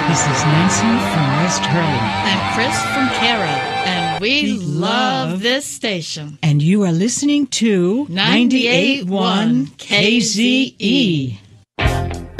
This is Nancy from West Hurley. And Chris from Cairo. And we love this station. And you are listening to 98.1 KZE.